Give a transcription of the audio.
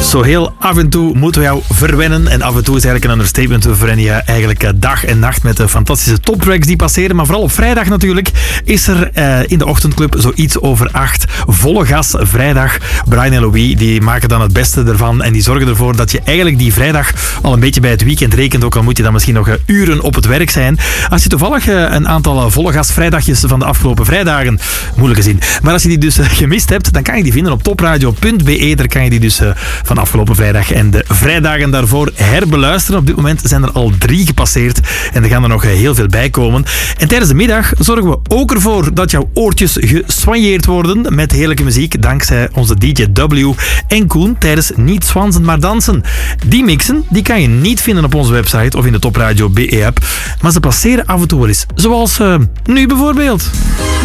Zo heel af en toe moeten we jou verwennen. En af en toe is eigenlijk een understatement. We verwennen je eigenlijk dag en nacht met de fantastische toptracks die passeren. Maar vooral op vrijdag natuurlijk is er in de ochtendclub zoiets over 8. Volle gas vrijdag. Brian en Louis die maken dan het beste ervan. En die zorgen ervoor dat je eigenlijk die vrijdag al een beetje bij het weekend rekent. Ook al moet je dan misschien nog uren op het werk zijn. Als je toevallig een aantal volle gas vrijdagjes van de afgelopen vrijdagen, moeilijke zin. Maar als je die dus gemist hebt, dan kan je die vinden op topradio.be. Daar kan je die dus van afgelopen vrijdag en de vrijdagen daarvoor herbeluisteren. Op dit moment zijn er al 3 gepasseerd en er gaan er nog heel veel bij komen. En tijdens de middag zorgen we ook ervoor dat jouw oortjes geswanjeerd worden met heerlijke muziek dankzij onze DJ W en Koen tijdens Niet Swansen maar Dansen. Die mixen die kan je niet vinden op onze website of in de Topradio BE-app, maar ze passeren af en toe wel eens. Zoals nu bijvoorbeeld.